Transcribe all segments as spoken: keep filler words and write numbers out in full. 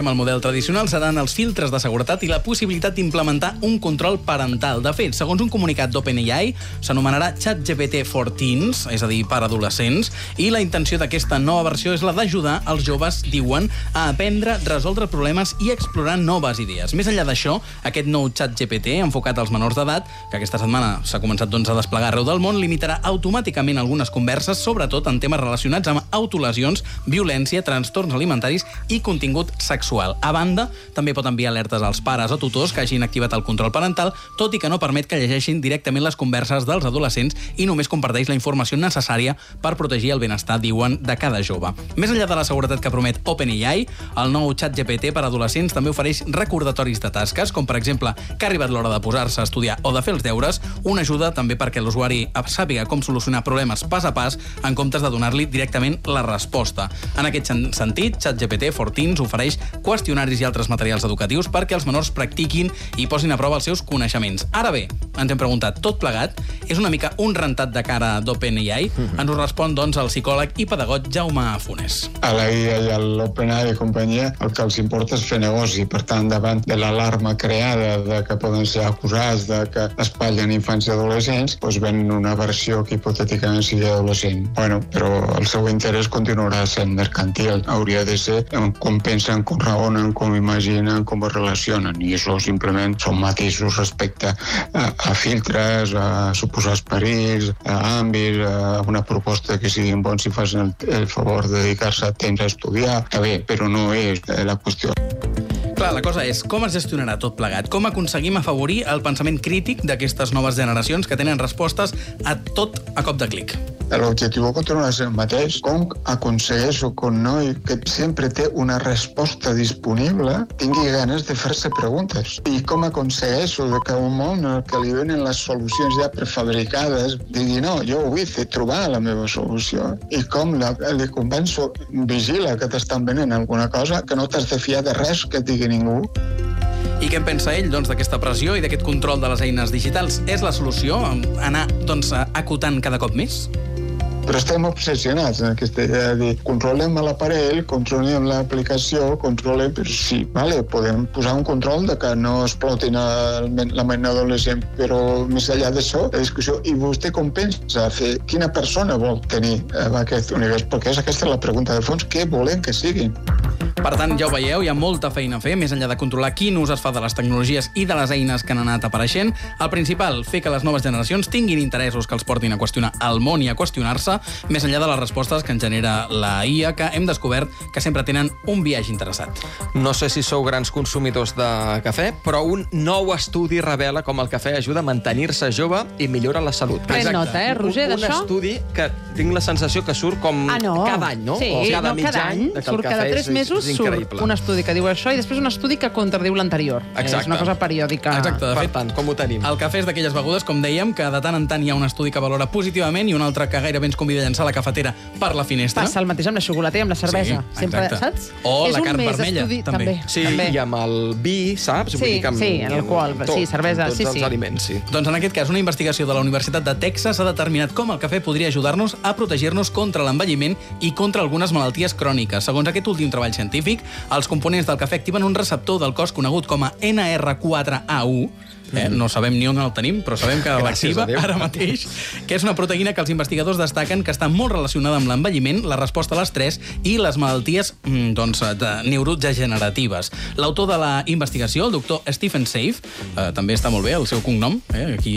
amb el model tradicional seran els filtres de seguretat i la possibilitat d'implementar un control parental. De fet, segons un comunicat d'OpenAI, s'anomenarà ChatGPT for Teens, és a dir, per adolescents, i la intenció d'aquesta nova versió és la d'ajudar els joves, diuen, a aprendre, resoldre problemes i explorar noves idees. Més enllà d'això, aquest nou ChatGPT, enfocat als menors d'edat, que aquesta setmana s'ha començat doncs, a desplegar arreu del món, limitarà automàticament algunes converses, sobretot en temes relacionats amb autolesions, violència, trastorns alimentaris i contingut sexual. A banda, també pot enviar alertes als pares o tutors que hagin activat el control parental, tot i que no permet que llegeixin directament les converses dels adolescents i només comparteix la informació necessària per protegir el benestar, diuen, de cada jove. Més enllà de la seguretat que promet OpenAI, el nou ChatGPT per adolescents també ofereix recordatoris de tasques, com per exemple que ha arribat l'hora de posar-se a estudiar o de fer els deures, una ajuda també perquè l'usuari sàpiga com solucionar problemes pas a pas en comptes de donar-li directament la resposta. En aquest sentit, ChatGPT for Teens ofereix qüestionaris i altres materials educatius perquè els menors practiquin i posin a prova els seus coneixements. Ara bé, ens hem preguntat, tot plegat és una mica un rentat de cara d'OpenAI? Mm-hmm. Ens ho respon, doncs, el psicòleg i pedagog Jaume Funes. A la I A i a l'OpenAI i companyia el que els importa és fer negoci. Per tant, davant de l'alarma creada de que poden ser acusats de que espatllen infants i adolescents, doncs ven una versió que hipotèticament sigui adolescent. Bueno, però el seu interès continuarà sent mercantil. Hauria de ser com pensen, com raonen, com imaginen, com es relacionen. I això simplement són matisos respecte a, a filtres, a suposats perills, a àmbits, a una proposta que siguin bons si facin el, el favor de dedicar-se a temps a estudiar. Està bé, però no és la qüestió. Clar, la cosa és com es gestionarà tot plegat, com aconseguim afavorir el pensament crític d'aquestes noves generacions que tenen respostes a tot a cop de clic. L'objectiu continua sent el mateix. Com aconsegueixo que un noi que sempre té una resposta disponible tingui ganes de fer-se preguntes? I com aconsegueixo que un món en què li donen les solucions ja prefabricades digui no, jo ho vull fer, trobar la meva solució? I com la, li convenço, vigila que t'estan venent alguna cosa, que no t'has de fiar de res que et digui ningú? I què en pensa ell doncs, d'aquesta pressió i d'aquest control de les eines digitals? És la solució anar doncs, acotant cada cop més? Però estem obsessionats en aquesta idea de dir controlem l'aparell, controlem l'aplicació, controlem... Però sí, vale, podem posar un control de que no explotin el, la ment adolescent, però més enllà d'això, la discussió, i vostè com pensa fer? Quina persona vol tenir en aquest univers? Perquè és aquesta la pregunta de fons, què volem que siguin? Per tant, ja ho veieu, hi ha molta feina a fer, més enllà de controlar quin ús es fa de les tecnologies i de les eines que han anat apareixent. El principal, fer que les noves generacions tinguin interessos que els portin a qüestionar el món i a qüestionar-se, més enllà de les respostes que en genera la I A, que hem descobert que sempre tenen un biaix interessat. No sé si sou grans consumidors de cafè, però un nou estudi revela com el cafè ajuda a mantenir-se jove i millora la salut. Pren nota, eh, Roger, d'això? Un estudi que tinc la sensació que surt com ah, no. cada any, no? Sí, o cada no, mig cada any, any que surt el cada cafè tres és, mesos és surt un estudi que diu això i després un estudi que contradiu l'anterior. Exacte. És una cosa periòdica. Exacte, de per fet, tant, com ho tenim? El cafè és d'aquelles begudes, com dèiem, que de tant en tant hi ha un estudi que valora positivament i un altre que gairebé ens convida a llançar la cafetera per la finestra. Passa el mateix amb la xocolata i amb la cervesa. Sí, sempre, exacte. saps? O és la carn un vermella, estudi, també. també. Sí, també. i amb el vi, saps? Sí, Vull dir que amb, sí, en l'alcohol, amb tot, sí, cervesa, amb tots sí, els sí. aliments, sí. Doncs en aquest cas, una investigació de la Universitat de Texas ha determinat com el cafè podria ajudar-nos a protegir-nos contra l'envelliment i contra algunes malalties cròniques. Segons aquest últim treball científic, els components del cafè activen un receptor del cos conegut com a N R quatre A u, Eh? No sabem ni on el tenim, però sabem que l'activa ara mateix, que és una proteïna que els investigadors destaquen que està molt relacionada amb l'envelliment, la resposta a l'estrès i les malalties doncs, de neurodegeneratives. L'autor de la investigació, el doctor Stephen Seif, eh, també està molt bé el seu cognom, eh? Aquí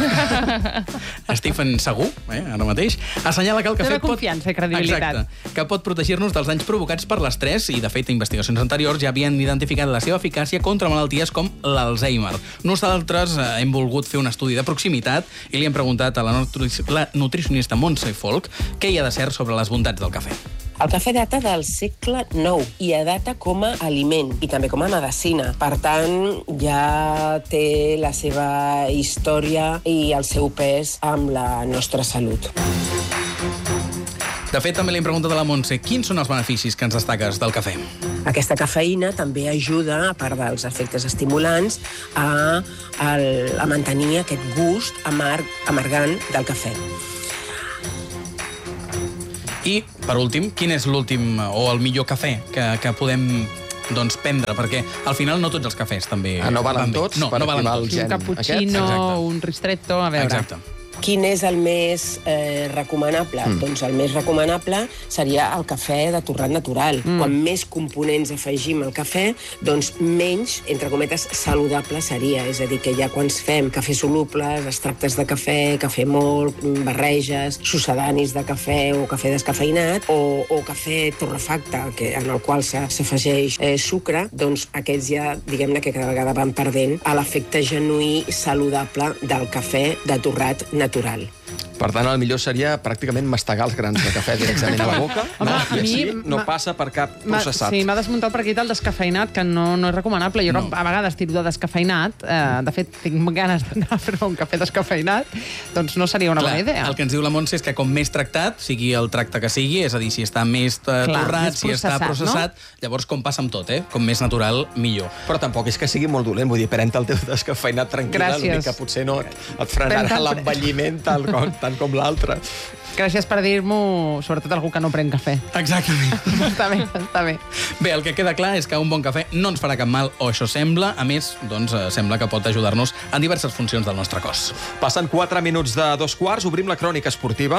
Stephen Segur, eh? ara mateix, assenyala que el cafè pot... confiança i credibilitat. Exacte, que pot protegir-nos dels danys provocats per l'estrès i, de fet, investigacions anteriors ja havien identificat la seva eficàcia contra malalties com l'Alzheimer. Nosaltres hem volgut fer un estudi de proximitat i li hem preguntat a la, nutri la nutricionista Montse Folk què hi ha de cert sobre les bondats del cafè. El cafè data del segle nou i data com a aliment i també com a medicina. Per tant, ja té la seva història i el seu pes amb la nostra salut. De fet, també li hem preguntat a la Montse quins són els beneficis que ens destaques del cafè. Aquesta cafeïna també ajuda, a part dels efectes estimulants, a, a mantenir aquest gust amarg, amargant del cafè. I, per últim, quin és l'últim o el millor cafè que, que podem doncs, prendre, perquè al final no tots els cafès també Ah, no valen van bé. tots? No, per no valen activar el tots. gen Un aquest? cappuccino, Exacte. un ristretto, a veure. Exacte. Quin és el més eh, recomanable? Mm. Doncs el més recomanable seria el cafè de torrat natural. Mm. Quan més components afegim al cafè, doncs menys, entre cometes, saludable seria. És a dir, que ja quan fem cafès solubles, extractes de cafè, cafè molt, barreges, sucedanis de cafè o cafè descafeinat, o, o cafè torrefacte, que, en el qual s'afegeix eh, sucre, doncs aquests ja, diguem-ne, que cada vegada van perdent a l'efecte genuí saludable del cafè de torrat natural. natural. Per tant, el millor seria pràcticament mastegar els grans de cafè directament a la boca. Home, no, a I mi així no m'ha- passa per cap M'ha- processat. Sí, m'ha desmuntat perquè el descafeinat, que no, no és recomanable. Jo No. a vegades tiro de descafeinat. Eh, de fet, tinc ganes d'anar a fer un cafè descafeinat. Doncs no seria una Clar, bona idea. el que ens diu la Montse és que com més tractat, sigui el tracte que sigui, és a dir, si està més eh, Clar, torrat, més si està processat, processat, llavors com passa amb tot, eh? Com més natural, millor. Però tampoc és que sigui molt dolent. Vull dir, pren-te el teu descafeinat tranquil·la, Gràcies. l'únic que potser no et, et frenarà Pren-te'l- l'envelliment tant com, tant com l'altre. Gràcies per dir-m'ho, sobretot algú que no pren cafè. Exactament. està bé, està bé. Bé, el que queda clar és que un bon cafè no ens farà cap mal, o això sembla. A més, doncs, eh, sembla que pot ajudar-nos en diverses funcions del nostre cos. Passen quatre minuts de dos quarts, obrim la crònica esportiva.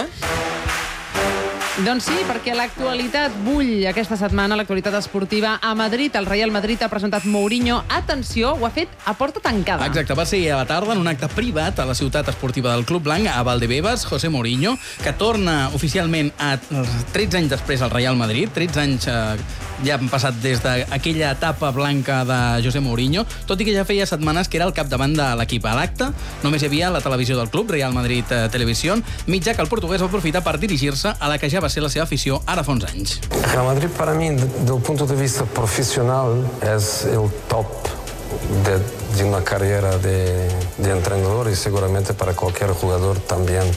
Doncs sí, perquè l'actualitat bull aquesta setmana, l'actualitat esportiva a Madrid. El Real Madrid ha presentat Mourinho. Atenció, ho ha fet a porta tancada. Exacte, va ser a la tarda en un acte privat a la ciutat esportiva del Club Blanc, a Valdebebas, José Mourinho, que torna oficialment a tretze anys després al Real Madrid. tretze anys eh, ja han passat des d'aquella etapa blanca de José Mourinho, tot i que ja feia setmanes que era al capdavant de l'equip. A l'acte només hi havia la televisió del club, Real Madrid eh, Televisió, mitjà que el portuguès va aprofitar per dirigir-se a la que ja va ser la seva afició ara fa uns anys. Real Madrid, para mí, desde el punto de vista profesional, es el top de, de una carrera de, de entrenador y seguramente para cualquier jugador también.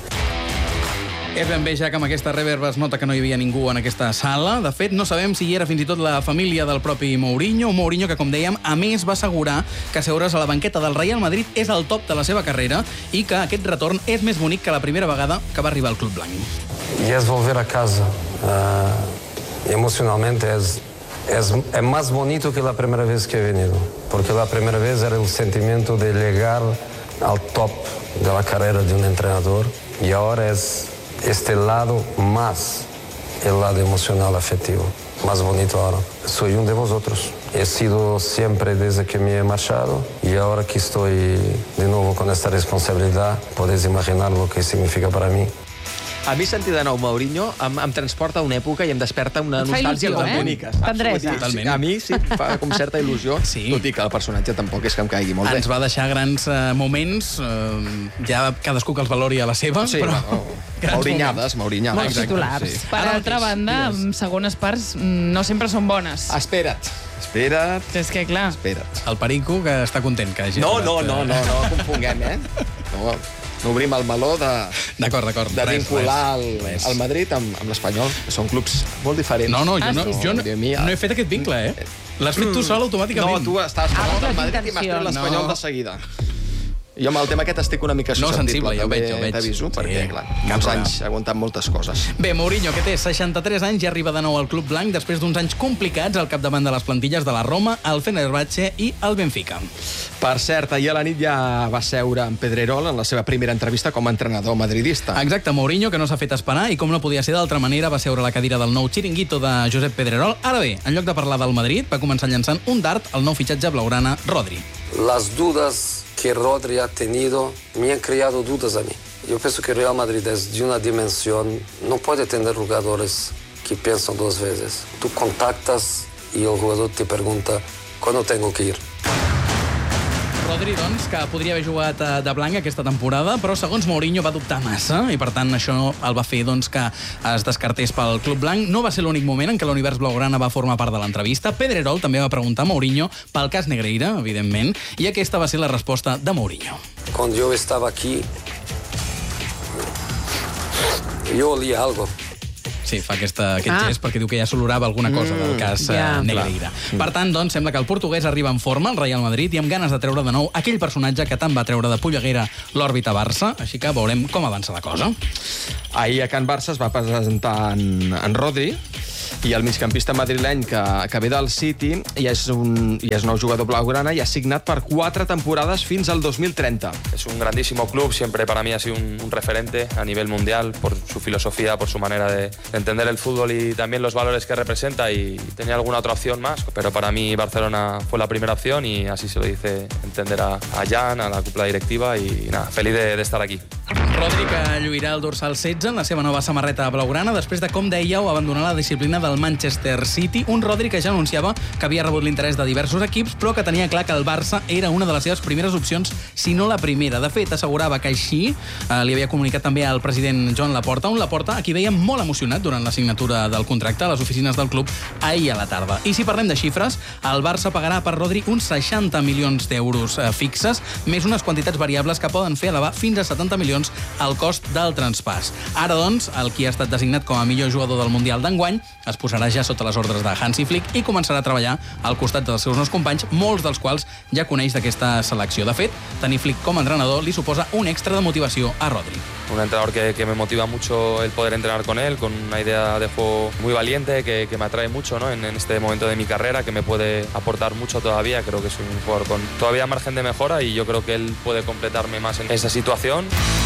És ben bé, ja que amb aquesta reverb es nota que no hi havia ningú en aquesta sala. De fet, no sabem si hi era fins i tot la família del propi Mourinho. Un Mourinho que, com dèiem, a més va assegurar que seure's a la banqueta del Real Madrid és el top de la seva carrera i que aquest retorn és més bonic que la primera vegada que va arribar al Club Blanc. Y es volver a casa. Uh, emocionalmente es, es, es más bonito que la primera vez que he venido. Porque la primera vez era el sentimiento de llegar al top de la carrera de un entrenador. Y ahora es este lado más, el lado emocional afectivo. Más bonito ahora. Soy uno de vosotros. He sido siempre desde que me he marchado y ahora que estoy de nuevo con esta responsabilidad, podéis imaginar lo que significa para mí. A mi sentir de nou Mourinho em, em transporta a una època i em desperta una Et fa nostàlgia il·lusió, molt eh? bonica. Tendresa. Absolutament. A mi sí, em fa com certa il·lusió, Sí. tot i que el personatge tampoc és que em caigui molt Ens bé. va deixar grans eh, moments, eh, ja cadascú que els valori a la seva, Sí, però... bueno, grans maurinyades, maurinyades. Molts Exacte, titulars. sí. Per Ara altra mateix, banda, digues. amb segones parts mm, no sempre són bones. Espera't, espera't, És que, clar, espera't. El Perico, que està content que hagi... No, aturat, no, eh, no, no, no confonguem, eh? No, no obrim el meló de, D'acord, d'acord. de res, vincular res, el, res. el Madrid amb, amb l'Espanyol, que són clubs molt diferents. No, no, jo, Ah, no, sí, sí. jo no, A mi, no he fet aquest vincle, eh? L'has fet tu sol automàticament. No, tu estàs parlant Ara del les Madrid i m'has tret l'Espanyol No. de seguida. Jo amb el tema aquest estic una mica No, susceptible. sensible, ja ho també veig, ja ho veig. T'aviso, Sí, perquè, clar, cap molts problema. anys ha aguantat moltes coses. Bé, Mourinho, que té seixanta-tres anys, ja arriba de nou al Club Blanc després d'uns anys complicats al capdavant de les plantilles de la Roma, el Fenerbahce i el Benfica. Per cert, ahir a la nit ja va seure en Pedrerol en la seva primera entrevista com a entrenador madridista. Exacte, Mourinho, que no s'ha fet esperar i com no podia ser d'altra manera va seure a la cadira del nou xiringuito de Josep Pedrerol. Ara bé, en lloc de parlar del Madrid, va començar llançant un dart al nou fitxatge blaugrana, Rodri. Las dudas que Rodri ha tenido me han creado dudas a mí. Yo pienso que Real Madrid es de una dimensión, no puede tener jugadores que piensan dos veces. Tú contactas y el jugador te pregunta, ¿cuándo tengo que ir? Rodri, doncs, que podria haver jugat eh, de blanc aquesta temporada, però segons Mourinho va dubtar massa i per tant això el va fer doncs, que es descartés pel Club Blanc. No va ser l'únic moment en què l'univers blaugrana va formar part de l'entrevista. Pedrerol també va preguntar a Mourinho pel cas Negreira, evidentment, i aquesta va ser la resposta de Mourinho. Cuando yo estaba aquí, yo olí algo. Sí, fa aquesta, aquest Ah. gest perquè diu que ja s'olorava alguna cosa del cas ja. yeah. Negreira. Per tant, doncs, sembla que el portuguès arriba en forma al Real Madrid i amb ganes de treure de nou aquell personatge que tant va treure de polleguera l'òrbita Barça, així que veurem com avança la cosa. Ahir a Can Barça es va presentar en, en Rodri I el migcampista madrileny que, que ve del City ja és un ja és nou jugador blaugrana i ha signat per quatre temporades fins al dos mil trenta. Es un grandísimo club, siempre para mí ha sido un, un referente a nivel mundial por su filosofía, por su manera de, de entender el fútbol y también los valores que representa, y tenía alguna otra opción más, pero para mí Barcelona fue la primera opción y así se lo dice entender a, a Jan, a la cúpula directiva, y, y nada, feliz de, de estar aquí. Rodri, que lluirà el dorsal setze en la seva nova samarreta blaugrana després de, com dèieu, abandonar la disciplina del Manchester City. Un Rodri que ja anunciava que havia rebut l'interès de diversos equips, però que tenia clar que el Barça era una de les seves primeres opcions, si no la primera. De fet, assegurava que així eh, li havia comunicat també al president Joan Laporta, un Laporta a qui veia molt emocionat durant la signatura del contracte a les oficines del club ahir a la tarda. I si parlem de xifres, el Barça pagarà per Rodri uns seixanta milions d'euros eh, fixes, més unes quantitats variables que poden fer elevar fins a setanta milions el cost del traspàs. Ara, doncs, el qui ha estat designat com a millor jugador del Mundial d'enguany es posarà ja sota les ordres de Hansi Flick i començarà a treballar al costat dels seus nous companys, molts dels quals ja coneix d'aquesta selecció. De fet, tenir Flick com a entrenador li suposa un extra de motivació a Rodri. Un entrenador que, que me motiva mucho el poder entrenar con él, con una idea de juego muy valiente, que, que me atrae mucho, ¿no? en, en este momento de mi carrera, que me puede aportar mucho todavía. Creo que es un jugador con todavía margen de mejora y yo creo que él puede completarme más en esa situación.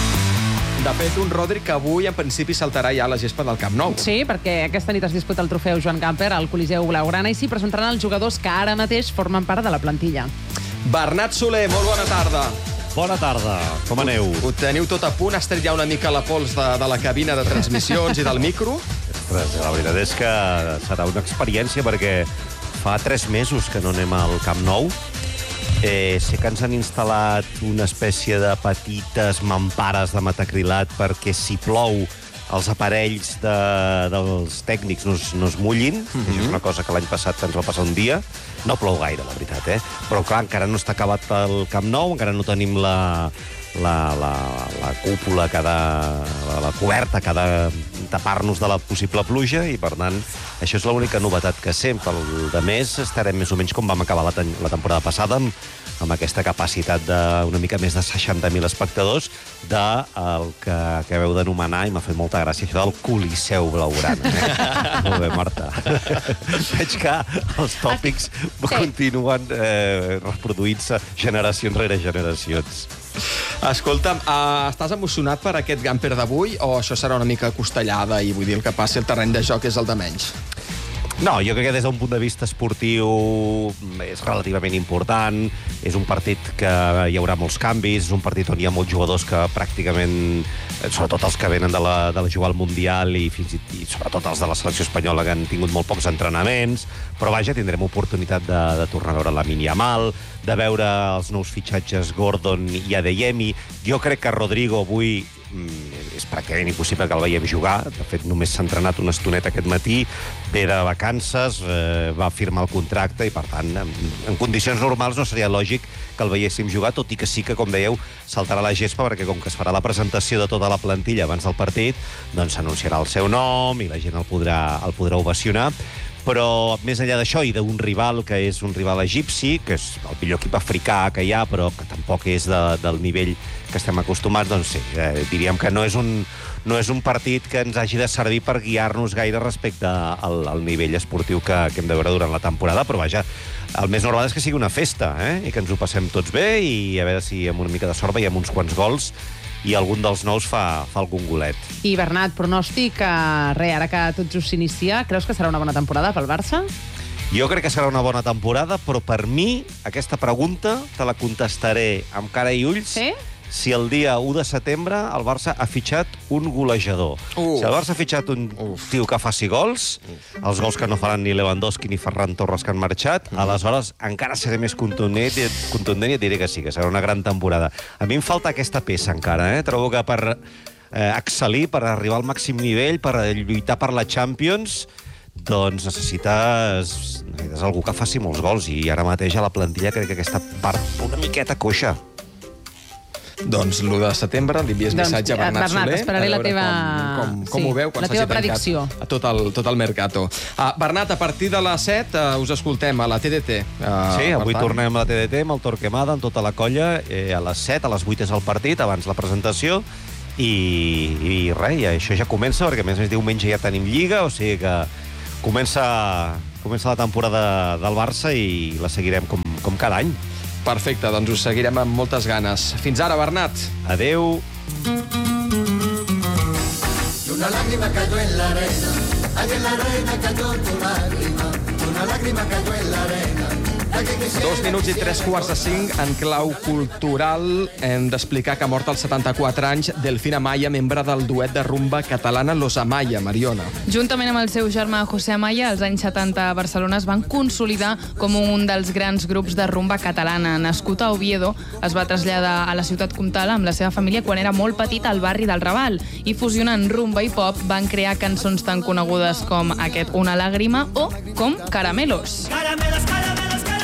De fet, un Rodri que avui, en principi, saltarà ja a la gespa del Camp Nou. Sí, perquè aquesta nit es disputa el trofeu Joan Gamper al Coliseu Blaugrana i s'hi presentaran els jugadors que ara mateix formen part de la plantilla. Bernat Soler, molt bona tarda. Bona tarda, com aneu? Ho teniu tot a punt? Has tret ja una mica la pols de, de la cabina de transmissions i del micro? Ostres, la veritat és que serà una experiència perquè fa tres mesos que no anem al Camp Nou. Eh, sé que ens han instal·lat una espècie de petites mampares de metacrilat perquè si plou els aparells de, dels tècnics no es, no es mullin. Mm-hmm. Això és una cosa que l'any passat ens va passar un dia. No plou gaire, la veritat, eh? Però, clar, encara no està acabat el Camp Nou, encara no tenim la, la, la, la cúpula que ha de, la, la coberta que ha de tapar-nos de la possible pluja i, per tant, això és l'única novetat que sé. Pel de més estarem més o menys com vam acabar la, la temporada passada, amb, amb aquesta capacitat d'una mica més de seixanta mil espectadors del que acabeu d'anomenar, i m'ha fet molta gràcia, això del Coliseu Blaugrana. Eh? Molt bé, Marta. Veig que els tòpics sí. continuen eh, reproduint-se generacions rere generacions. Escolta'm, uh, estàs emocionat per aquest Gamper d'avui o això serà una mica costellada i vull dir el que passi al terreny de joc és el de menys? No, jo crec que des d'un punt de vista esportiu és relativament important. És un partit que hi haurà molts canvis, és un partit on hi ha molts jugadors que pràcticament, sobretot els que venen de la, de la jugar al Mundial i, fins i, i sobretot els de la selecció espanyola que han tingut molt pocs entrenaments, però vaja, tindrem oportunitat de, de tornar a veure Lamine Yamal, de veure els nous fitxatges Gordon i Adeyemi. Jo crec que Rodrigo avui és pràcticament impossible que el veiem jugar. De fet, només s'ha entrenat una estoneta aquest matí, ve de vacances, eh, va firmar el contracte i, per tant, en, en condicions normals no seria lògic que el veiéssim jugar, tot i que sí que, com dèieu, saltarà a la gespa, perquè com que es farà la presentació de tota la plantilla abans del partit, doncs s'anunciarà el seu nom i la gent el podrà, el podrà ovacionar. Però, més enllà d'això, i d'un rival que és un rival egipci, que és el millor equip africà que hi ha, però que tampoc és de, del nivell que estem acostumats, doncs sí, eh, diríem que no és, un, no és un partit que ens hagi de servir per guiar-nos gaire respecte al, al nivell esportiu que, que hem de veure durant la temporada, però vaja, el més normal és que sigui una festa, eh? I que ens ho passem tots bé i a veure si amb una mica de sort veiem uns quants gols i algun dels nous fa, fa algun golet. I Bernat, pronòstic, eh, re, ara que tot just s'inicia, creus que serà una bona temporada pel Barça? Jo crec que serà una bona temporada, però per mi aquesta pregunta te la contestaré amb cara i ulls sí? si el dia u de setembre el Barça ha fitxat un golejador. Uh. Si el Barça ha fitxat un Uf. tio que faci gols, els gols que no faran ni Lewandowski ni Ferran Torres que han marxat, mm. aleshores encara seré més contundent, contundent i et diré que sí, que serà una gran temporada. A mi em falta aquesta peça encara, eh? Trobo que per eh, excel·lir, per arribar al màxim nivell, per lluitar per la Champions, doncs necessites, necessites algú que faci molts gols, i ara mateix a la plantilla crec que aquesta part una miqueta coixa. Doncs l'u de setembre li envies doncs, missatge a Bernat, Bernat Soler. esperaré la teva... Com, com, com sí, ho veu quan s'hagi tancat a tot el, tot el mercato. Uh, Bernat, a partir de les set uh, us escoltem a la T D T. Uh, sí, avui tornem a la T D T amb el Torquemada, amb tota la colla. Eh, a les set, a les vuit és el partit, abans la presentació. I, i res, i això ja comença, perquè a més a més diumenge ja tenim Lliga, o sigui que comença, comença la temporada del Barça i la seguirem com, com cada any. Perfecte, doncs us seguirem amb moltes ganes. Fins ara, Bernat. Adeu. Una lágrima cayó en la arena, allí en la arena cayó tu lágrima, una lágrima cayó en la arena. Dos minuts i tres quarts de cinc en clau cultural. Hem d'explicar que ha mort als setanta-quatre anys Delfín Amaya, membre del duet de rumba catalana Los Amaya, Mariona. Juntament amb el seu germà José Amaya, als anys setanta a Barcelona es van consolidar com un dels grans grups de rumba catalana. Nascut a Oviedo, es va traslladar a la ciutat comtal amb la seva família quan era molt petit al barri del Raval i fusionant rumba i pop van crear cançons tan conegudes com aquest Una làgrima o com Caramelos. Caramelos, caramelos, caramelos.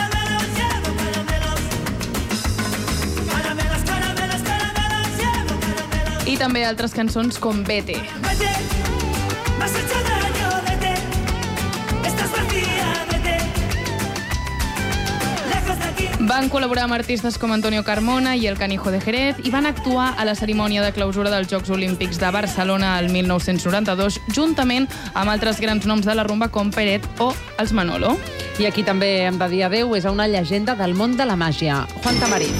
I també altres cançons com Vete. Vete, m'has hecho daño, vete, estás vacía, vete, lejos de aquí. Van col·laborar amb artistes com Antonio Carmona i El Canijo de Jerez i van actuar a la cerimònia de clausura dels Jocs Olímpics de Barcelona el mil nou-cents noranta-dos, juntament amb altres grans noms de la rumba com Peret o els Manolo. I aquí també hem de dir adeu, és a una llegenda del món de la màgia, Juan Tamarit.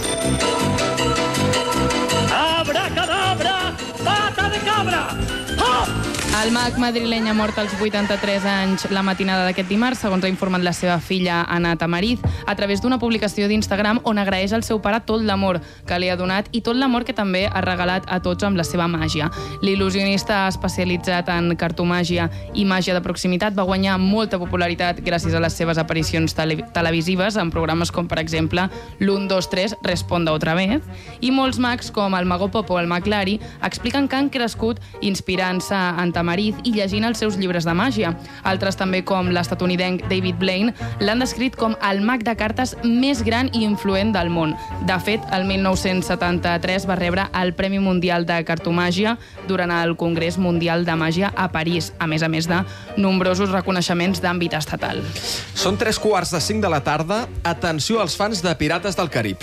Abracadabra, pata de cabra! Oh! El mag madrileny ha mort als vuitanta-tres anys la matinada d'aquest dimarts, segons ha informat la seva filla Ana Tamariz, a través d'una publicació d'Instagram on agraeix al seu pare tot l'amor que li ha donat i tot l'amor que també ha regalat a tots amb la seva màgia. L'il·lusionista especialitzat en cartomàgia i màgia de proximitat va guanyar molta popularitat gràcies a les seves aparicions tele televisives en programes com, per exemple, l'un, dos, tres, Responda otra vez, i molts mags com el Mago Pop o el Mag Lari expliquen que han crescut inspirant-se en Tamariz i llegint els seus llibres de màgia. Altres també, com l'estatunidenc David Blaine, l'han descrit com el mag de cartes més gran i influent del món. De fet, el mil nou-cents setanta-tres va rebre el Premi Mundial de Cartomàgia durant el Congrés Mundial de Màgia a París, a més a més de nombrosos reconeixements d'àmbit estatal. Són tres quarts de cinc de la tarda. Atenció als fans de Pirates del Carib.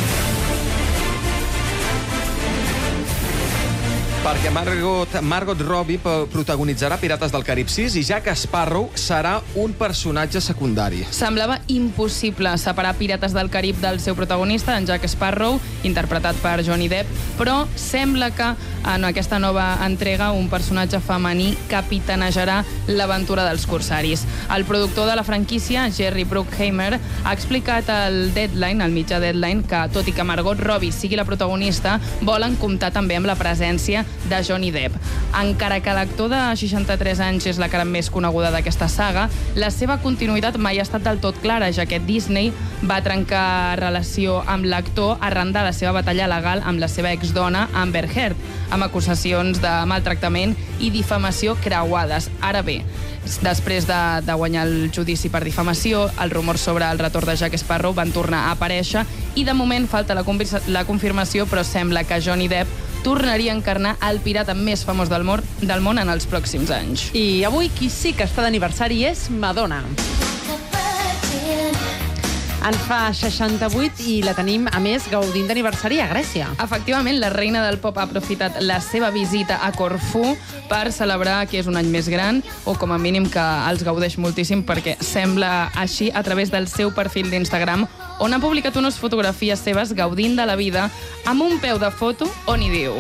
Perquè Margot, Margot Robbie protagonitzarà Pirates del Carib sis i Jack Sparrow serà un personatge secundari. Semblava impossible separar Pirates del Carib del seu protagonista, en Jack Sparrow, interpretat per Johnny Depp, però sembla que en aquesta nova entrega un personatge femení capitanejarà l'aventura dels corsaris. El productor de la franquícia, Jerry Bruckheimer, ha explicat al Deadline, al mitjà Deadline, que tot i que Margot Robbie sigui la protagonista, volen comptar també amb la presència de Johnny Depp. Encara que l'actor de seixanta-tres anys és la cara més coneguda d'aquesta saga, la seva continuïtat mai ha estat del tot clara, ja que Disney va trencar relació amb l'actor arran de la seva batalla legal amb la seva exdona Amber Heard, amb acusacions de maltractament i difamació creuades. Ara bé, després de, de guanyar el judici per difamació, els rumors sobre el retorn de Jack Sparrow van tornar a aparèixer i de moment falta la, la confirmació, però sembla que Johnny Depp tornaria a encarnar el pirata més famós del món, del món en els pròxims anys. I avui qui sí que està d'aniversari és Madonna. En fa seixanta-vuit i la tenim, a més, gaudint d'aniversari a Grècia. Efectivament, la reina del pop ha aprofitat la seva visita a Corfú per celebrar que és un any més gran, o com a mínim que els gaudeix moltíssim, perquè sembla així a través del seu perfil d'Instagram, on ha publicat unes fotografies seves gaudint de la vida amb un peu de foto on hi diu: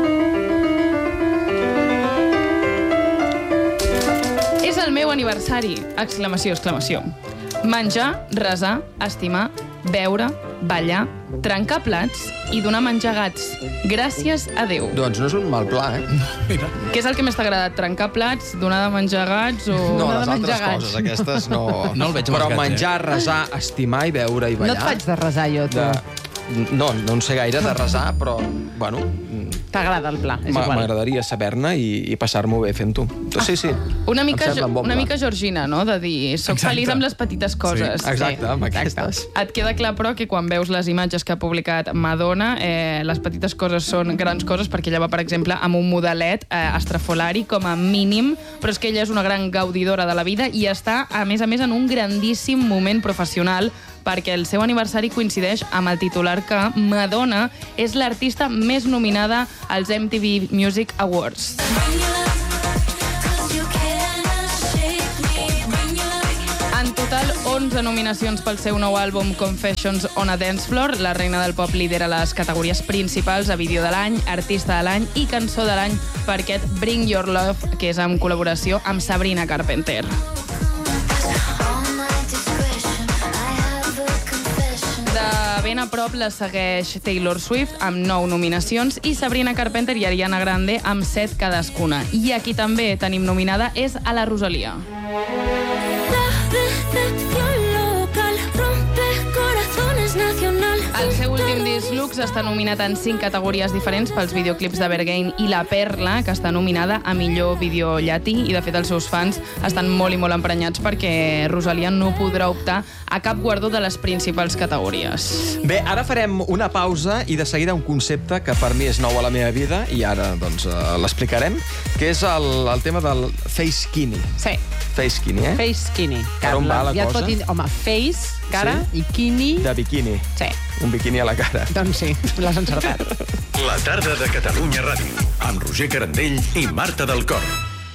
és el meu aniversari! Exclamació, exclamació. Menjar, resar, estimar, beure, ballar, trencar plats i donar menjar gats. Gràcies a Déu. Doncs no és un mal pla, eh? Mira. Què és el que més t'agrada? Trencar plats, donar de menjar gats o... No, donar les de altres menjar gats? coses, aquestes no... No el veig amb Però els gats, menjar, eh? resar, estimar i beure i ballar... No et faig de resar, jo, tu. De... No, no en sé gaire de resar, però, bueno... T'agrada el pla, és igual. M'agradaria saber-ne i, i passar-m'ho bé fent-ho. Sí, sí. Una mica, Em sembla un bon una pla. mica georgina, no?, de dir, soc Exacte. feliç amb les petites coses. Sí, exacte, amb aquestes. Et queda clar, però, que quan veus les imatges que ha publicat Madonna, eh, les petites coses són grans coses, perquè ella va, per exemple, amb un modelet eh, estrafolari, com a mínim, però és que ella és una gran gaudidora de la vida i està, a més a més, en un grandíssim moment professional, perquè el seu aniversari coincideix amb el titular que Madonna és l'artista més nominada als M T V Music Awards. de nominacions pel seu nou àlbum Confessions on a Dance Floor. La reina del pop lidera les categories principals a vídeo de l'any, artista de l'any i cançó de l'any per aquest Bring Your Love, que és en col·laboració amb Sabrina Carpenter. De ben a prop la segueix Taylor Swift amb nou nominacions i Sabrina Carpenter i Ariana Grande amb set cadascuna. I aquí també tenim nominada és a la Rosalía. El seu últim disc Lux està nominat en cinc categories diferents pels videoclips de Berghain i La Perla, que està nominada a millor vídeo llatí, i de fet els seus fans estan molt i molt emprenyats perquè Rosalía no podrà optar a cap guardó de les principals categories. Bé, ara farem una pausa i de seguida un concepte que per mi és nou a la meva vida i ara doncs l'explicarem, que és el, el tema del face skinny. Sí. Face skinny, eh? Face skinny. Per on va la ja cosa? Pot dir, home, face, cara, sí? I kini... De biquini. Sí. Un biquini a la cara. Doncs sí, l'has encertat. La tarda de Catalunya Ràdio, amb Roger Carandell i Marta del Cor.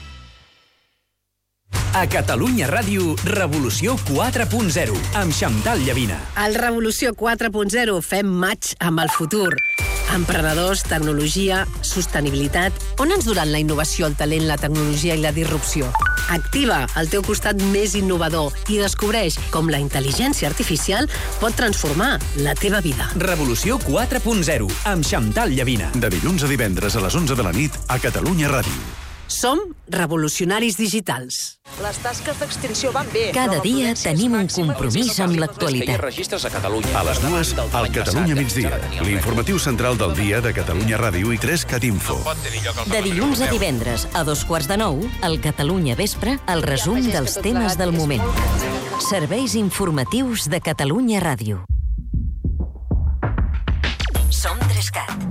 A Catalunya Ràdio, Revolució quatre punt zero, amb Xantal Llavina. Al Revolució quatre punt zero fem match amb el futur. Emprenedors, tecnologia, sostenibilitat. On ens duran la innovació, el talent, la tecnologia i la disrupció? Activa el teu costat més innovador i descobreix com la intel·ligència artificial pot transformar la teva vida. Revolució quatre punt zero, amb Xantal Llavina. De dilluns a divendres a les onze de la nit a Catalunya Ràdio. Som revolucionaris digitals. Les tasques d'extinció van bé. Cada dia tenim un compromís amb l'actualitat. A les dues, al Catalunya Migdia, l'informatiu central del dia de Catalunya Ràdio i tres cat info. De dilluns a divendres, a dos quarts de nou, al Catalunya Vespre, el resum dels temes del moment. Serveis informatius de Catalunya Ràdio. Som tres cat.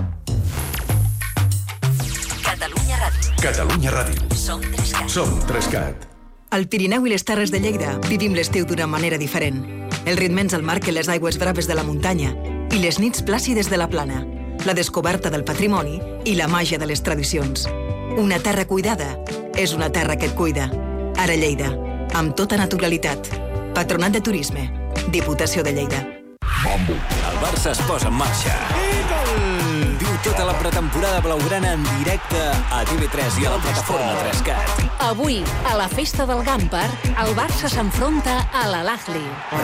Catalunya Ràdio. Catalunya Ràdio. Som tres cat. Som tres cat. Al Pirineu i les Terres de Lleida vivim l'estiu d'una manera diferent. El ritme ens el marquen les aigües braves de la muntanya i les nits plàcides de la plana, la descoberta del patrimoni i la màgia de les tradicions. Una terra cuidada és una terra que et cuida. Ara Lleida, amb tota naturalitat. Patronat de Turisme, Diputació de Lleida. El Barça es posa en marxa. Viu tota la pretemporada blaugrana en directe a T V tres i a la plataforma tres cat. Avui, a la festa del Gampar, el Barça s'enfronta a l'Al-Ahly.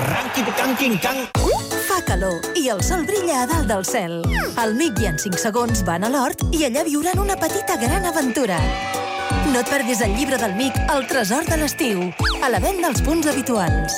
Fa calor i el sol brilla a dalt del cel. El Mic i en cinc segons van a l'hort i allà viuran una petita gran aventura. No et perdis el llibre del Mic, El tresor de l'estiu, a la venda als punts habituals.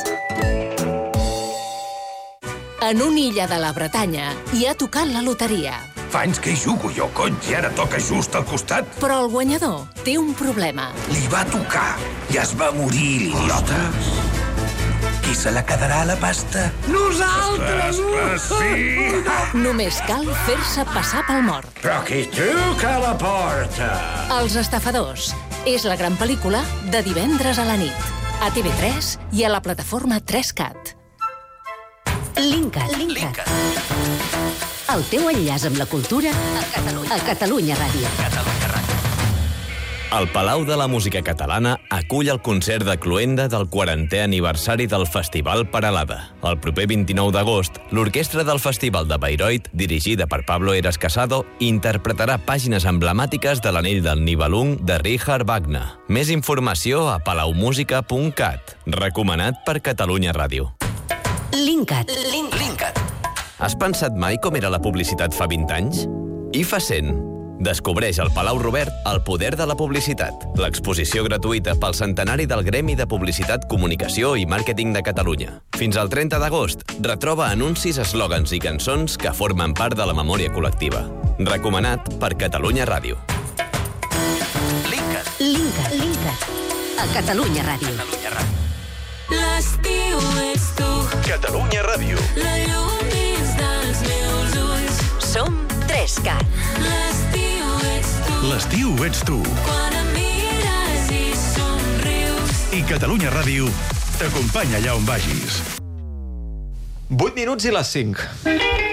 En una illa de la Bretanya hi ha tocat la loteria. Fa anys que hi jugo jo, cony, i ara toca just al costat. Però el guanyador té un problema. Li va tocar i es va morir, l'idiota. Qui se la quedarà a la pasta? Nosaltres! Esclar, sí! Només cal fer-se passar pel mort. Però qui truca a la porta? Els estafadors. És la gran pel·lícula de divendres a la nit. A T V tres i a la plataforma tres cat. Linkat. Linkat. El teu enllaç amb la cultura a Catalunya, a Catalunya Ràdio. Catalunya Ràdio. El Palau de la Música Catalana acull el concert de cloenda del quarantè aniversari del Festival Peralada. El proper vint-i-nou d'agost, l'orquestra del Festival de Bayreuth, dirigida per Pablo Eras Casado, interpretarà pàgines emblemàtiques de l'Anell del Nibelung de Richard Wagner. Més informació a palaumusica punt cat. Recomanat per Catalunya Ràdio. Linkat. Linkat. Has pensat mai com era la publicitat fa vint anys? I fa cent. Descobreix al Palau Robert el poder de la publicitat. L'exposició gratuïta pel centenari del Gremi de Publicitat, Comunicació i Màrqueting de Catalunya. Fins al trenta d'agost, retroba anuncis, eslògans i cançons que formen part de la memòria col·lectiva. Recomanat per Catalunya Ràdio. Linkat. Linkat. Linkat. A Catalunya Ràdio. Catalunya Ràdio. L'estiu ets tu. Catalunya Ràdio. La llum dins dels meus ulls. Som tres cat. L'estiu ets tu. L'estiu ets tu. Quan em mires i somrius. I Catalunya Ràdio t'acompanya allà on vagis. vuit minuts i les cinc.